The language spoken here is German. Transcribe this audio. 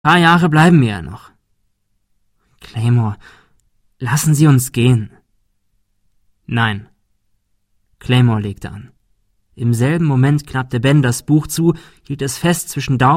Paar Jahre bleiben mir ja noch. Claymore, lassen Sie uns gehen. Nein. Claymore legte an. Im selben Moment klappte Ben das Buch zu, hielt es fest zwischen Daumen